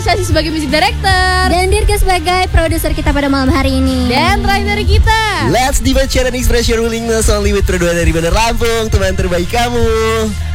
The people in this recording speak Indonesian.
Sasi sebagai music director, dan Dirga sebagai produser kita pada malam hari ini. dan terakhir dari kita, Let's Debate Share and Express Your Willingness only with Perduaan dari Bandar Lampung, teman terbaik kamu.